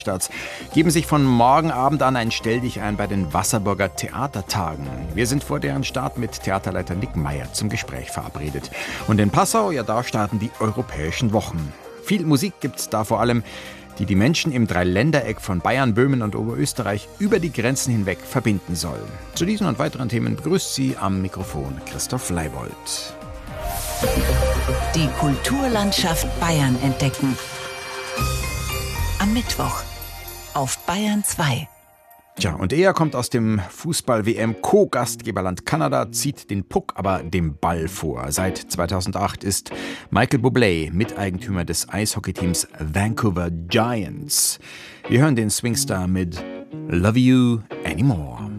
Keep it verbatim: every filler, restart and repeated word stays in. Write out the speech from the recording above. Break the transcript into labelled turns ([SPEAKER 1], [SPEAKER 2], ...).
[SPEAKER 1] Stadt geben sich von morgen Abend an ein Stelldichein bei den Wasserburger Theatertagen. Wir sind vor deren Start mit Theaterleiter Nick Meyer zum Gespräch verabredet. Und in Passau, ja, da starten die europäischen Wochen. Viel Musik gibt's da vor allem, die die Menschen im Dreiländereck von Bayern, Böhmen und Oberösterreich über die Grenzen hinweg verbinden soll. Zu diesen und weiteren Themen begrüßt Sie am Mikrofon Christoph Leibold.
[SPEAKER 2] Die Kulturlandschaft Bayern entdecken. Am Mittwoch auf Bayern zwei.
[SPEAKER 1] Tja, und er kommt aus dem Fußball-W M-Co-Gastgeberland Kanada, zieht den Puck aber dem Ball vor. Seit zweitausendacht ist Michael Bublé Miteigentümer des Eishockeyteams Vancouver Giants. Wir hören den Swingstar mit Love You Anymore.